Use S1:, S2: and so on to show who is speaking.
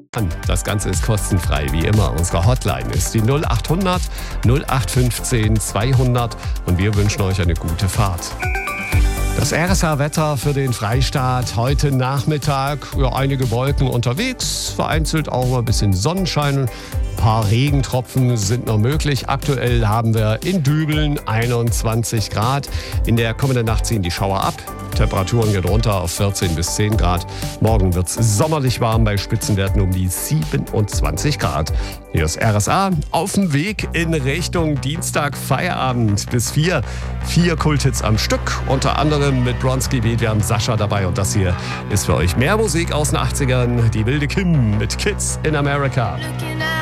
S1: Das Ganze ist kostenfrei, wie immer. Unsere Hotline ist die 0800 0815 200 und wir wünschen euch eine gute Fahrt. Das RSA-Wetter für den Freistaat heute Nachmittag. Ja, einige Wolken unterwegs, vereinzelt auch mal ein bisschen Sonnenschein. Ein paar Regentropfen sind noch möglich. Aktuell haben wir in Dübeln 21 Grad. In der kommenden Nacht ziehen die Schauer ab. Temperaturen gehen runter auf 14 bis 10 Grad. Morgen wird es sommerlich warm bei Spitzenwerten um die 27 Grad. Hier ist RSA auf dem Weg in Richtung Dienstag Feierabend bis 4. 4 Kulthits am Stück, unter anderem mit Bronski Beat. Wir haben Sascha dabei und das hier ist für euch mehr Musik aus den 80ern. Die wilde Kim mit Kids in America.